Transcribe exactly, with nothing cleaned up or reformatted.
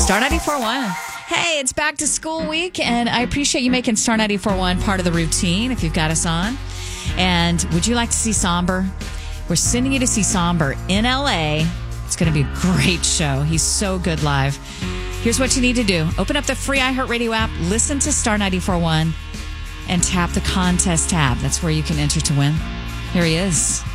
Star ninety-four point one. Hey, it's back to school week, and I appreciate you making Star ninety-four point one part of the routine if you've got us on. And would you like to see Somber? We're sending you to see Somber in L A. It's going to be a great show. He's so good live. Here's what you need to do. Open up the free iHeartRadio app, listen to Star ninety-four point one, and tap the contest tab. That's where you can enter to win. Here he is.